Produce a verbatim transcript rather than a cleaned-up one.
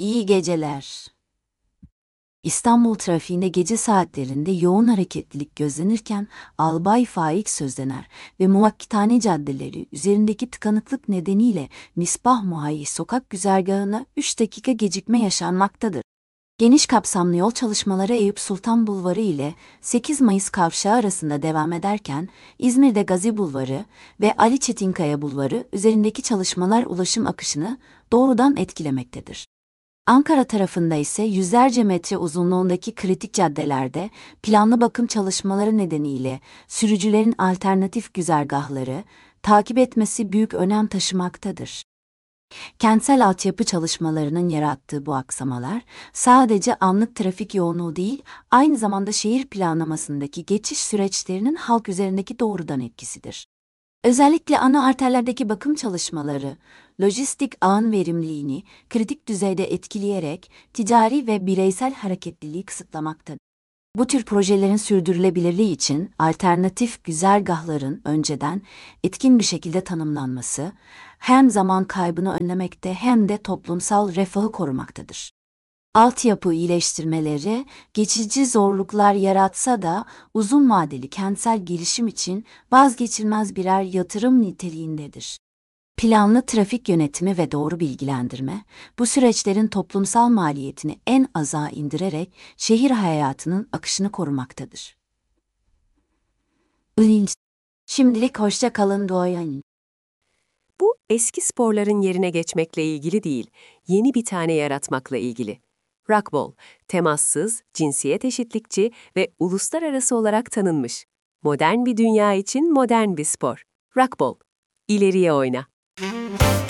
İyi geceler. İstanbul trafiğinde gece saatlerinde yoğun hareketlilik gözlenirken Albay Faik Sözdener ve Muvakkitane caddeleri üzerindeki tıkanıklık nedeniyle Misbah Muayyi sokak güzergahına üç dakika gecikme yaşanmaktadır. Geniş kapsamlı yol çalışmaları Eyüp Sultan Bulvarı ile sekiz Mayıs Kavşağı arasında devam ederken İzmir'de Gazi Bulvarı ve Ali Çetinkaya Bulvarı üzerindeki çalışmalar ulaşım akışını doğrudan etkilemektedir. Ankara tarafında ise yüzlerce metre uzunluğundaki kritik caddelerde planlı bakım çalışmaları nedeniyle sürücülerin alternatif güzergahları takip etmesi büyük önem taşımaktadır. Kentsel altyapı çalışmalarının yarattığı bu aksamalar sadece anlık trafik yoğunluğu değil, aynı zamanda şehir planlamasındaki geçiş süreçlerinin halk üzerindeki doğrudan etkisidir. Özellikle ana arterlerdeki bakım çalışmaları, lojistik ağın verimliliğini kritik düzeyde etkileyerek ticari ve bireysel hareketliliği kısıtlamaktadır. Bu tür projelerin sürdürülebilirliği için alternatif güzergahların önceden etkin bir şekilde tanımlanması, hem zaman kaybını önlemekte hem de toplumsal refahı korumaktadır. Altyapı iyileştirmeleri geçici zorluklar yaratsa da uzun vadeli kentsel gelişim için vazgeçilmez birer yatırım niteliğindedir. Planlı trafik yönetimi ve doğru bilgilendirme, bu süreçlerin toplumsal maliyetini en aza indirerek şehir hayatının akışını korumaktadır. Şimdilik hoşça kalın duayen. Bu eski sporların yerine geçmekle ilgili değil, yeni bir tane yaratmakla ilgili. Rockball, temassız, cinsiyet eşitlikçi ve uluslararası olarak tanınmış. Modern bir dünya için modern bir spor. Rockball, ileriye oyna.